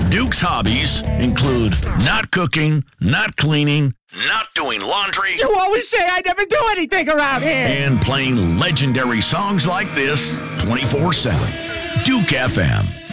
Duke's hobbies include not cooking, not cleaning, not doing laundry, You always say I never do anything around here. and playing legendary songs like this 24/7. Duke FM.